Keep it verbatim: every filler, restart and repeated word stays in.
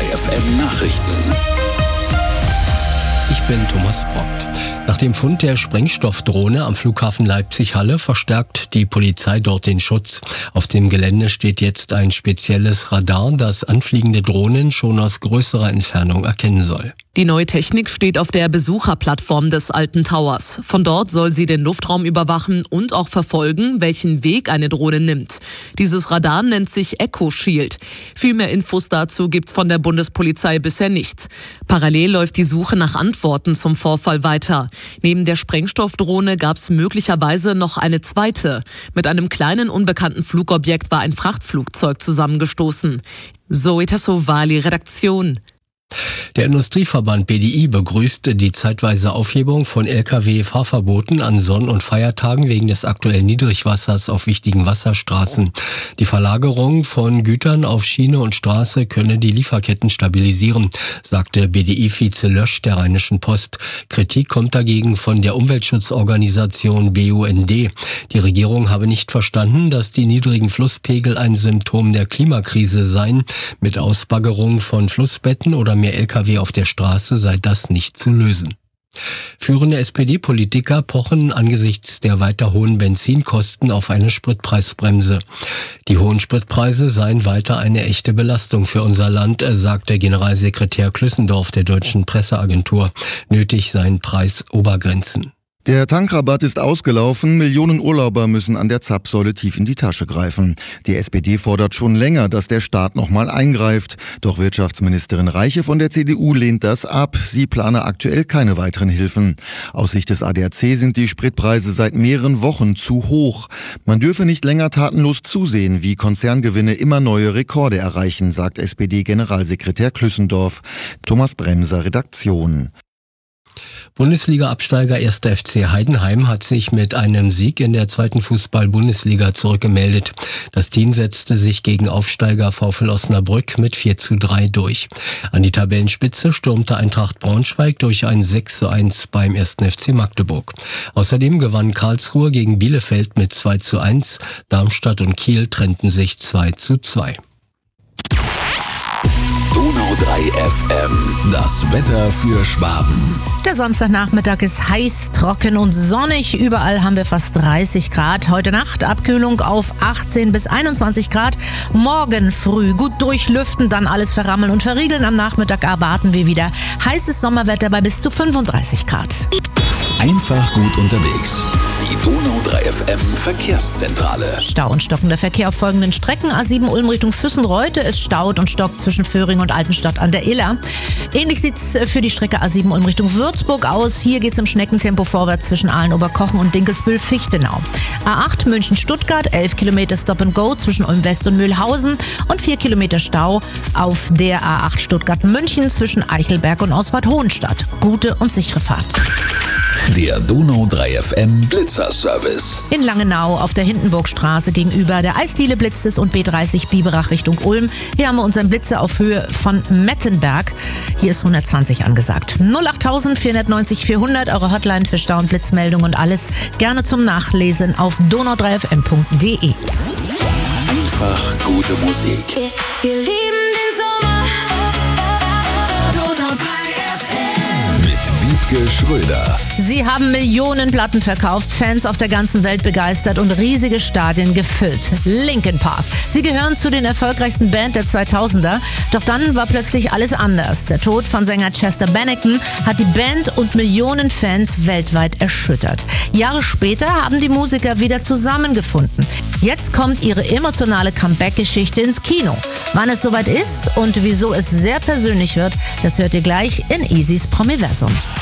F M Nachrichten. Ich bin Thomas Brockt. Nach dem Fund der Sprengstoffdrohne am Flughafen Leipzig-Halle verstärkt die Polizei dort den Schutz. Auf dem Gelände steht jetzt ein spezielles Radar, das anfliegende Drohnen schon aus größerer Entfernung erkennen soll. Die neue Technik steht auf der Besucherplattform des Alten Towers. Von dort soll sie den Luftraum überwachen und auch verfolgen, welchen Weg eine Drohne nimmt. Dieses Radar nennt sich Echo Shield. Viel mehr Infos dazu gibt's von der Bundespolizei bisher nicht. Parallel läuft die Suche nach Antworten zum Vorfall weiter. Neben der Sprengstoffdrohne gab's möglicherweise noch eine zweite. Mit einem kleinen unbekannten Flugobjekt war ein Frachtflugzeug zusammengestoßen. Zoe Tassovali, Redaktion. Der Industrieverband B D I begrüßt die zeitweise Aufhebung von L K W-Fahrverboten an Sonn- und Feiertagen wegen des aktuellen Niedrigwassers auf wichtigen Wasserstraßen. Die Verlagerung von Gütern auf Schiene und Straße könne die Lieferketten stabilisieren, sagte B D I-Vize Lösch der Rheinischen Post. Kritik kommt dagegen von der Umweltschutzorganisation B U N D. Die Regierung habe nicht verstanden, dass die niedrigen Flusspegel ein Symptom der Klimakrise seien. Mit Ausbaggerung von Flussbetten oder mehr L K W auf der Straße sei das nicht zu lösen. Führende S P D-Politiker pochen angesichts der weiter hohen Benzinkosten auf eine Spritpreisbremse. Die hohen Spritpreise seien weiter eine echte Belastung für unser Land, sagte Generalsekretär Klüssendorf der Deutschen Presseagentur. Nötig seien Preisobergrenzen. Der Tankrabatt ist ausgelaufen, Millionen Urlauber müssen an der Zapfsäule tief in die Tasche greifen. Die S P D fordert schon länger, dass der Staat nochmal eingreift. Doch Wirtschaftsministerin Reiche von der C D U lehnt das ab. Sie plane aktuell keine weiteren Hilfen. Aus Sicht des A D A C sind die Spritpreise seit mehreren Wochen zu hoch. Man dürfe nicht länger tatenlos zusehen, wie Konzerngewinne immer neue Rekorde erreichen, sagt S P D-Generalsekretär Klüssendorf. Thomas Bremser, Redaktion. Bundesliga-Absteiger erster F C Heidenheim hat sich mit einem Sieg in der zweiten Fußball-Bundesliga zurückgemeldet. Das Team setzte sich gegen Aufsteiger VfL Osnabrück mit vier zu drei durch. An die Tabellenspitze stürmte Eintracht Braunschweig durch ein sechs zu eins beim ersten F C Magdeburg. Außerdem gewann Karlsruhe gegen Bielefeld mit zwei zu eins. Darmstadt und Kiel trennten sich zwei zu zwei. Donau drei F M, das Wetter für Schwaben. Der Samstagnachmittag ist heiß, trocken und sonnig. Überall haben wir fast dreißig Grad. Heute Nacht Abkühlung auf achtzehn bis einundzwanzig Grad. Morgen früh gut durchlüften, dann alles verrammeln und verriegeln. Am Nachmittag erwarten wir wieder heißes Sommerwetter bei bis zu fünfunddreißig Grad. Einfach gut unterwegs. Die Donau drei F M Verkehrszentrale. Stau und stockender Verkehr auf folgenden Strecken. A sieben Ulm Richtung Füssenreute. Es staut und stockt zwischen Föhring und Altenstadt an der Iller. Ähnlich sieht's für die Strecke A sieben Ulm Richtung Würzburg aus. Hier geht's im Schneckentempo vorwärts zwischen Aalen-Oberkochen und Dinkelsbühl-Fichtenau. A acht München-Stuttgart, elf Kilometer Stop and Go zwischen Ulm West und Mühlhausen und vier Kilometer Stau auf der A acht Stuttgart-München zwischen Eichelberg und Ausfahrt-Hohenstadt. Gute und sichere Fahrt. Der Donau drei F M Blitzerservice. In Langenau auf der Hindenburgstraße gegenüber der Eisdiele blitzt es und B dreißig Biberach Richtung Ulm. Hier haben wir unseren Blitzer auf Höhe von Mettenberg. Hier ist hundertzwanzig angesagt. null acht vier neun null vierhundert, eure Hotline für Stau- und Blitzmeldung und alles gerne zum Nachlesen auf donau drei f m punkt d e. Einfach gute Musik. Wir lieben den Sommer. Donau drei F M. Mit Wiebke Schröder. Sie haben Millionen Platten verkauft, Fans auf der ganzen Welt begeistert und riesige Stadien gefüllt. Linkin Park. Sie gehören zu den erfolgreichsten Band der zweitausender. Doch dann war plötzlich alles anders. Der Tod von Sänger Chester Bennington hat die Band und Millionen Fans weltweit erschüttert. Jahre später haben die Musiker wieder zusammengefunden. Jetzt kommt ihre emotionale Comeback-Geschichte ins Kino. Wann es soweit ist und wieso es sehr persönlich wird, das hört ihr gleich in Easys Promiversum.